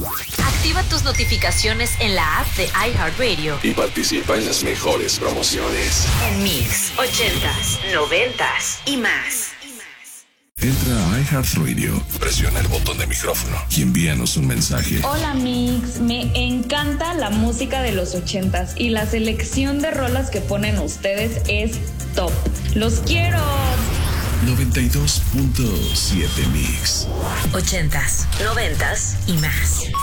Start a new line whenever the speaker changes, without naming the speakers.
Activa tus notificaciones en la app de iHeartRadio
y participa en las mejores promociones.
en Mix 80s, 90s y más.
Entra a iHeartRadio, presiona el botón de micrófono y envíanos un mensaje.
Hola Mix, me encanta la música de los 80s y la selección de rolas que ponen ustedes es top. ¡Los quiero!
92.7 Mix.
80s, 90s y más.